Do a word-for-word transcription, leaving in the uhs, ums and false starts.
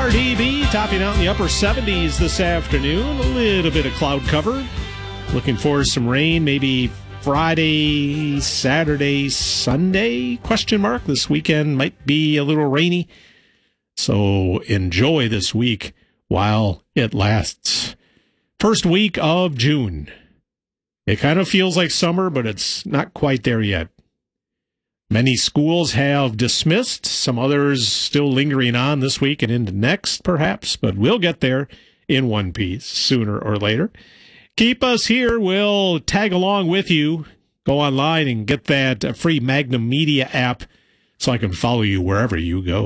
R D B topping out in the upper seventies this afternoon. A little bit of cloud cover. Looking for some rain, maybe Friday, Saturday, Sunday, question mark. This weekend might be a little rainy. So enjoy this week while it lasts. First week of June. It kind of feels like summer, but it's not quite there yet. Many schools have dismissed, some others still lingering on this week and into next, perhaps, but we'll get there in one piece sooner or later. Keep us here. We'll tag along with you. Go online and get that free Magnum Media app so I can follow you wherever you go.